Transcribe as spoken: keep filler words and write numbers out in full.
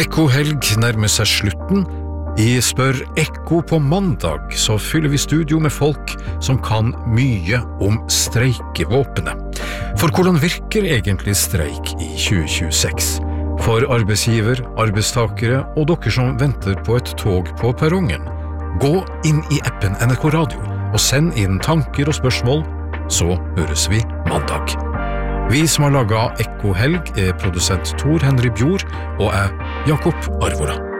Ekko-helg nærmer seg slutten. I Spør Ekko på mandag så fyller vi studio med folk som kan mye om streikevåpenet. For hvordan virker egentlig streik i tjue tjueseks? For arbeidsgiver, arbeidstakere og dere som venter på et tog på perrongen. Gå inn i appen N R K Radio og send inn tanker og spørsmål, så høres vi mandag. Vi som har laget Ekko-helg er produsent Tor Henry Bjord og jeg, Jakob Arvora.